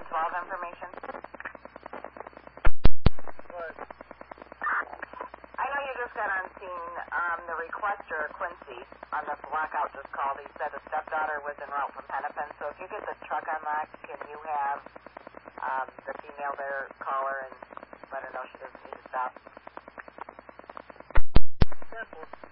1112 information? What? I know you just got on scene. The requester, Quincy, on the blackout just called. He said a stepdaughter was en route from Hennepin. So if you get the truck unlocked, can you have the female there call her and let her know she doesn't need to stop? Simple.